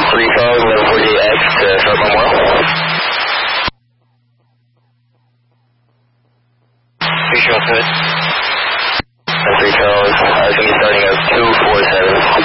3 Charles, 1148X to Fort Memorial. 3 Charles, good. 3 Charles, it's going to be starting at 247.